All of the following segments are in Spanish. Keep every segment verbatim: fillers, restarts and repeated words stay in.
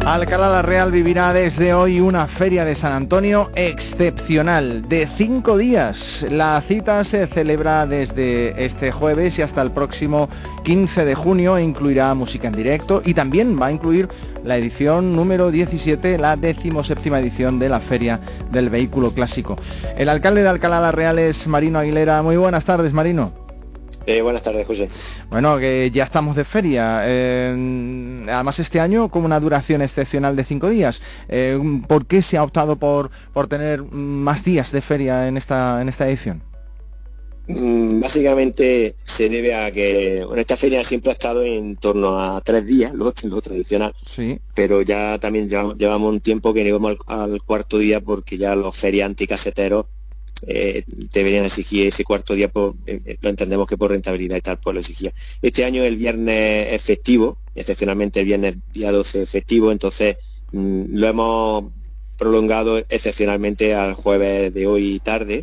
Alcalá la Real vivirá desde hoy una feria de San Antonio excepcional de cinco días. La cita se celebra desde este jueves y hasta el próximo quince de junio e incluirá música en directo y también va a incluir la edición número diecisiete, la decimoséptima edición de la Feria del Vehículo Clásico. El alcalde de Alcalá la Real es Marino Aguilera. Muy buenas tardes, Marino. Eh, buenas tardes, José. Bueno, que ya estamos de feria, eh, además este año con una duración excepcional de cinco días. Eh, ¿Por qué se ha optado por, por tener más días de feria en esta, en esta edición? Mm, básicamente se debe a que bueno, esta feria siempre ha estado en torno a tres días, lo, lo tradicional, sí. Pero ya también llevamos, llevamos un tiempo que llegamos al, al cuarto día porque ya los feriantes y caseteros Eh, deberían exigir ese cuarto día, por, eh, lo entendemos que por rentabilidad y tal, pues lo exigía. Este año el viernes es festivo, excepcionalmente el viernes día doce es festivo, entonces mm, lo hemos prolongado excepcionalmente al jueves de hoy tarde,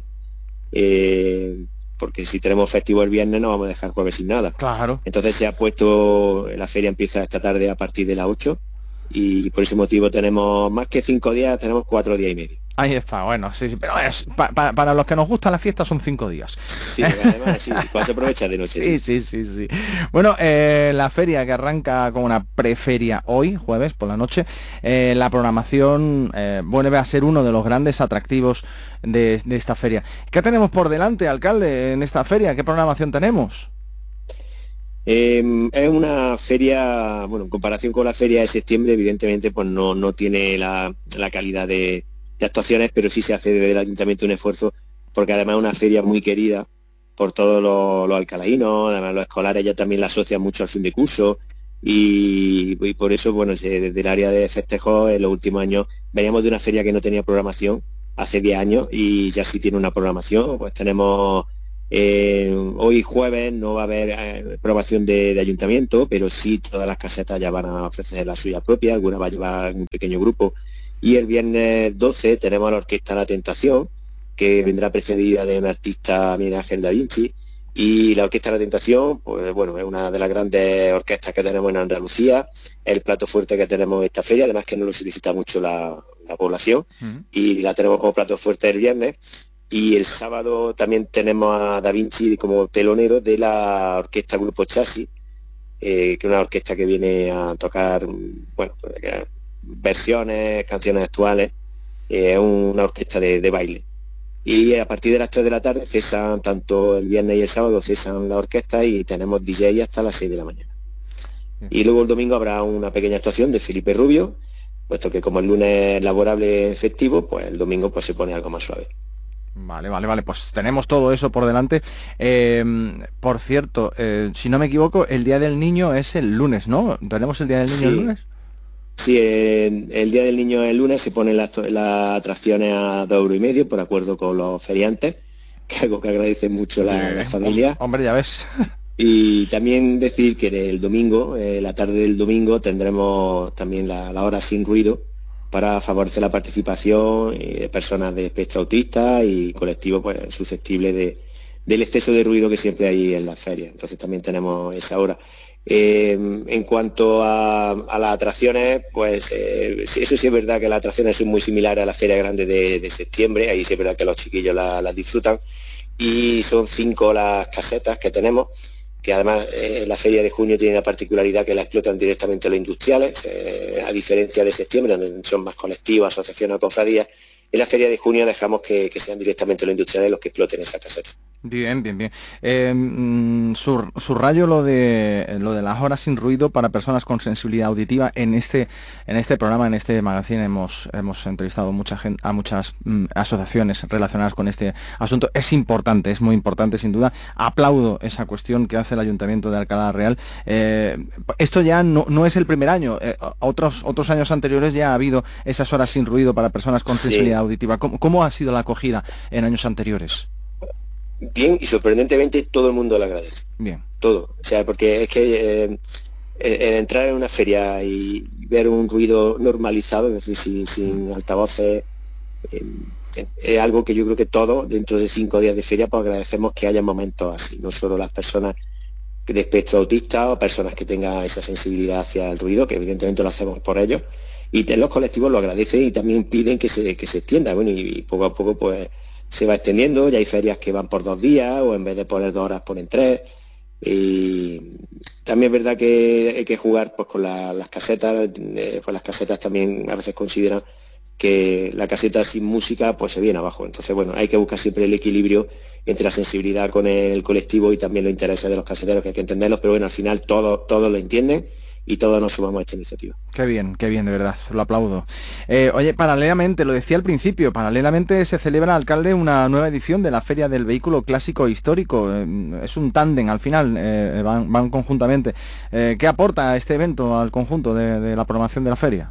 eh, porque si tenemos festivo el viernes no vamos a dejar jueves sin nada. Claro. Entonces se ha puesto, la feria empieza esta tarde a partir de las ocho y por ese motivo tenemos más que cinco días, tenemos cuatro días y medio. Ahí está, bueno, sí, sí, pero es, pa, pa, para los que nos gusta la fiesta son cinco días. Sí, además, sí, pues se aprovecha de noche. Sí, sí, sí, sí. Bueno, eh, la feria que arranca con una preferia hoy, jueves, por la noche, eh, la programación eh, vuelve a ser uno de los grandes atractivos de, de esta feria. ¿Qué tenemos por delante, alcalde, en esta feria? ¿Qué programación tenemos? Eh, es una feria, bueno, en comparación con la feria de septiembre, evidentemente, pues no, no tiene la, la calidad de de actuaciones, pero sí se hace desde el ayuntamiento un esfuerzo, porque además es una feria muy querida por todos los, los alcalaínos, además los escolares ya también la asocian mucho al fin de curso, y, y por eso, bueno, desde el área de festejos en los últimos años veníamos de una feria que no tenía programación hace diez años y ya sí tiene una programación. Pues tenemos eh, hoy jueves no va a haber eh, programación de, de ayuntamiento, pero sí todas las casetas ya van a ofrecer la suya propia, alguna va a llevar un pequeño grupo. Y el viernes doce tenemos a la Orquesta La Tentación, que vendrá precedida de un artista, Miguel Ángel Da Vinci. Y la Orquesta La Tentación, pues bueno, es una de las grandes orquestas que tenemos en Andalucía, es el plato fuerte que tenemos en esta feria, además que no lo solicita mucho la, la población, uh-huh. Y la tenemos como plato fuerte el viernes. Y el sábado también tenemos a Da Vinci como telonero de la Orquesta Grupo Chasis, eh, que es una orquesta que viene a tocar, bueno, versiones, canciones actuales, es eh, una orquesta de, de baile. Y a partir de las tres de la tarde cesan, tanto el viernes y el sábado cesan la orquesta y tenemos D J hasta las seis de la mañana. Y luego el domingo habrá una pequeña actuación de Felipe Rubio, puesto que como el lunes laborable festivo, pues el domingo pues se pone algo más suave. Vale, vale, vale, pues tenemos todo eso por delante. Eh, por cierto, eh, si no me equivoco, el Día del Niño es el lunes, ¿no? ¿Tenemos el Día del Niño sí. el lunes? Sí, el, el Día del Niño el lunes se ponen las, las atracciones a dos euros y medio, por acuerdo con los feriantes, que es algo que agradece mucho la, la familia. Hombre, ya ves. Y también decir que el domingo, eh, la tarde del domingo, tendremos también la, la hora sin ruido para favorecer la participación eh, de personas de espectro autista y colectivos pues, susceptibles de, del exceso de ruido que siempre hay en las ferias. Entonces también tenemos esa hora. Eh, en cuanto a, a las atracciones, pues eh, eso sí es verdad que las atracciones son muy similares a la Feria Grande de, de septiembre, ahí sí es verdad que los chiquillos las la disfrutan, y son cinco las casetas que tenemos, que además eh, la Feria de junio tiene la particularidad que la explotan directamente los industriales, eh, a diferencia de septiembre, donde son más colectivos, asociaciones o cofradías. En la Feria de junio dejamos que, que sean directamente los industriales los que exploten esa caseta. Bien, bien, bien. Eh, sur, subrayo lo de lo de las horas sin ruido para personas con sensibilidad auditiva. En este en este programa, en este magazine, hemos hemos entrevistado mucha gente, a muchas mm, asociaciones relacionadas con este asunto. Es importante, es muy importante, sin duda. Aplaudo esa cuestión que hace el Ayuntamiento de Alcalá Real. Eh, esto ya no, no es el primer año. Eh, otros otros años anteriores ya ha habido esas horas sin ruido para personas con sensibilidad sí. auditiva. ¿Cómo, ¿Cómo ha sido la acogida en años anteriores? Bien, y sorprendentemente todo el mundo lo agradece. Bien. Todo. O sea, porque es que eh, el entrar en una feria y ver un ruido normalizado, es decir, sin, sin altavoces, eh, es algo que yo creo que todos, dentro de cinco días de feria, pues agradecemos que haya momentos así. No solo las personas de espectro autista o personas que tengan esa sensibilidad hacia el ruido, que evidentemente lo hacemos por ellos, y los colectivos lo agradecen y también piden que se, que se extienda. Bueno, y, y poco a poco pues se va extendiendo, ya hay ferias que van por dos días o en vez de poner dos horas ponen tres. Y también es verdad que hay que jugar pues con la, las casetas, eh, pues las casetas también a veces consideran que la caseta sin música pues se viene abajo. Entonces, bueno, hay que buscar siempre el equilibrio entre la sensibilidad con el colectivo y también los intereses de los caseteros, que hay que entenderlos, pero bueno, al final todos todos lo entienden y todos nos sumamos a esta iniciativa. Qué bien, qué bien, de verdad, lo aplaudo. Eh, oye, paralelamente, lo decía al principio, paralelamente se celebra, alcalde, una nueva edición de la Feria del Vehículo Clásico Histórico. Eh, es un tándem, al final, eh, van, van conjuntamente. Eh, ¿Qué aporta este evento al conjunto de, de la programación de la feria?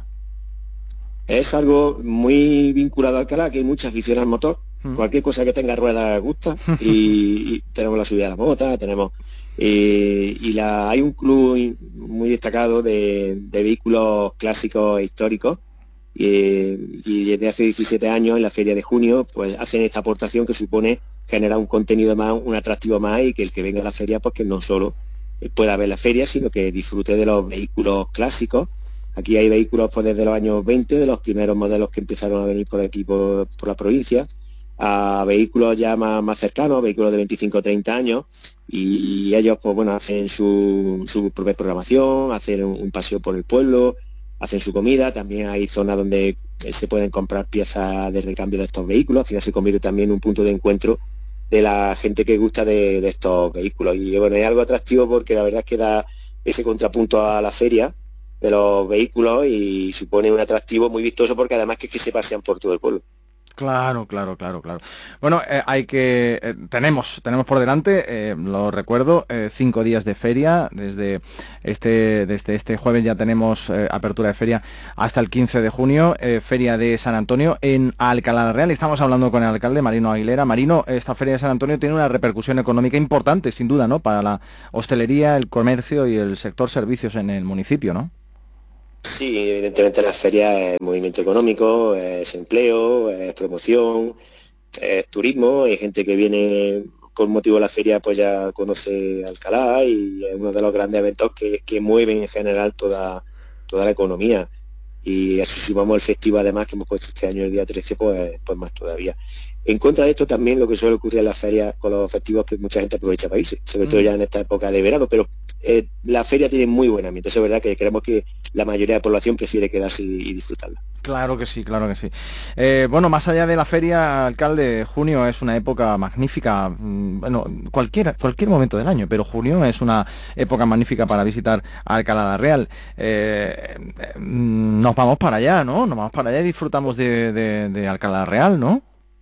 Es algo muy vinculado a Alcalá, que hay mucha afición al motor. Mm. Cualquier cosa que tenga ruedas gusta. Y, y tenemos la subida de la mota, tenemos... Eh, y la, hay un club muy destacado de, de vehículos clásicos e históricos. Eh, y desde hace diecisiete años, en la Feria de Junio, pues hacen esta aportación que supone generar un contenido más, un atractivo más, y que el que venga a la feria, pues que no solo pueda ver la feria, sino que disfrute de los vehículos clásicos. Aquí hay vehículos pues, desde los años veinte, de los primeros modelos que empezaron a venir por aquí, por, por la provincia, a vehículos ya más, más cercanos, vehículos de veinticinco o treinta años, y, y ellos pues bueno hacen su, su propia programación, hacen un, un paseo por el pueblo, hacen su comida. También hay zonas donde se pueden comprar piezas de recambio de estos vehículos. Al final se convierte también en un punto de encuentro de la gente que gusta de, de estos vehículos. Y bueno, es algo atractivo porque la verdad es que da ese contrapunto a la feria de los vehículos y supone un atractivo muy vistoso, porque además que, es que se pasean por todo el pueblo. Claro, claro, claro, claro. Bueno, eh, hay que... Eh, tenemos, tenemos por delante, eh, lo recuerdo, eh, cinco días de feria. Desde este, desde este jueves ya tenemos eh, apertura de feria hasta el quince de junio, eh, Feria de San Antonio en Alcalá la Real. Estamos hablando con el alcalde Marino Aguilera. Marino, esta Feria de San Antonio tiene una repercusión económica importante, sin duda, ¿no? Para la hostelería, el comercio y el sector servicios en el municipio, ¿no? Sí, evidentemente la feria es movimiento económico, es empleo, es promoción, es turismo. Hay gente que viene con motivo de la feria, pues ya conoce Alcalá, y es uno de los grandes eventos que, que mueven en general toda, toda la economía. Y eso, si sumamos el festival además que hemos puesto este año el día trece, pues, pues más todavía. En contra de esto también lo que suele ocurrir en las ferias con los festivos, que mucha gente aprovecha para irse, sobre mm. todo ya en esta época de verano, pero eh, la feria tiene muy buen ambiente. Eso es verdad que creemos que la mayoría de la población prefiere quedarse y, y disfrutarla. Claro que sí, claro que sí. Eh, bueno, más allá de la feria, alcalde, junio es una época magnífica, bueno, cualquier, cualquier momento del año, pero junio es una época magnífica para visitar Alcalá la Real. Eh, nos vamos para allá, ¿no? Nos vamos para allá y disfrutamos de, de, de Alcalá la Real, ¿no?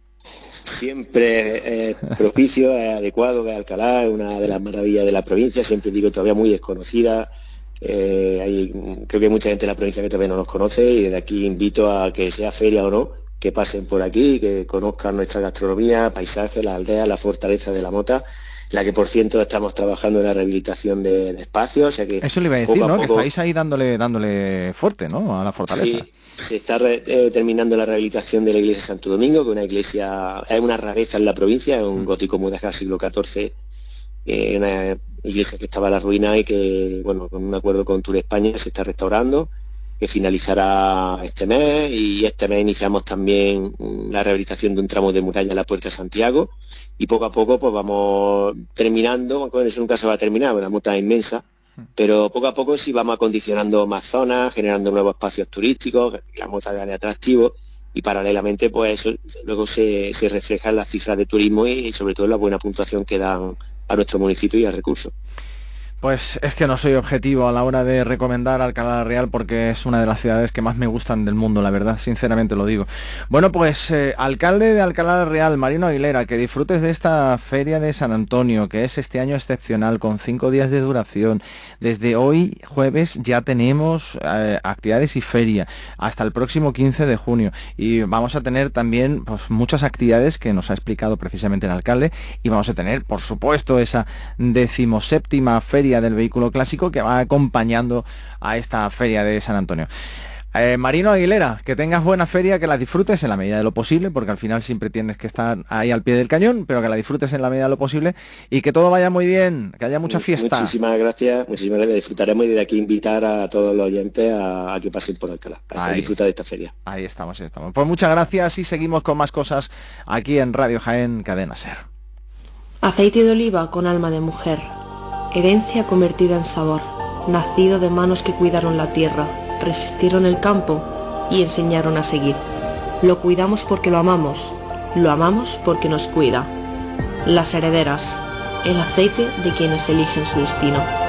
Siempre es propicio, es adecuado, que Alcalá es una de las maravillas de la provincia, siempre digo, todavía muy desconocida. Eh, hay, creo que hay mucha gente de la provincia que todavía no nos conoce, y desde aquí invito a que sea feria o no, que pasen por aquí, que conozcan nuestra gastronomía, paisajes, la aldea, la fortaleza de la Mota, la que por cierto estamos trabajando en la rehabilitación de, de espacios. O sea que eso le iba a decir, ¿no? A poco, que estáis ahí dándole dándole fuerte, ¿no? A la fortaleza. Sí, se está re, eh, terminando la rehabilitación de la iglesia de Santo Domingo, que es una iglesia, es una rareza en la provincia, es un gótico mudéjar siglo catorce, eh, una iglesia que estaba a la ruina y que, bueno, con un acuerdo con Tour España se está restaurando, que finalizará este mes, y este mes iniciamos también la rehabilitación de un tramo de muralla en la Puerta de Santiago, y poco a poco pues vamos terminando, aunque eso nunca se va a terminar, la Mota es inmensa, pero poco a poco sí vamos acondicionando más zonas, generando nuevos espacios turísticos, que la Mota gane atractivo, y paralelamente pues eso luego se, se refleja en las cifras de turismo y sobre todo en la buena puntuación que dan a nuestro municipio y al recurso. Pues es que no soy objetivo a la hora de recomendar Alcalá la Real, porque es una de las ciudades que más me gustan del mundo, la verdad, sinceramente lo digo. Bueno, pues eh, alcalde de Alcalá la Real, Marino Aguilera, que disfrutes de esta Feria de San Antonio, que es este año excepcional, con cinco días de duración. Desde hoy, jueves, ya tenemos eh, actividades y feria, hasta el próximo quince de junio. Y vamos a tener también pues, muchas actividades que nos ha explicado precisamente el alcalde, y vamos a tener, por supuesto, esa decimoséptima Feria del Vehículo Clásico que va acompañando a esta Feria de San Antonio. Eh, Marino Aguilera, que tengas buena feria, que la disfrutes en la medida de lo posible, porque al final siempre tienes que estar ahí al pie del cañón, pero que la disfrutes en la medida de lo posible y que todo vaya muy bien, que haya mucha fiesta. Muchísimas gracias, muchísimas gracias, disfrutaremos y desde aquí invitar a todos los oyentes a, a que pasen por Alcalá, a disfrutar de esta feria. Ahí estamos, ahí estamos. Pues muchas gracias y seguimos con más cosas aquí en Radio Jaén, Cadena Ser. Aceite de oliva con alma de mujer, herencia convertida en sabor, nacido de manos que cuidaron la tierra, resistieron el campo y enseñaron a seguir. Lo cuidamos porque lo amamos, lo amamos porque nos cuida. Las herederas, el aceite de quienes eligen su destino.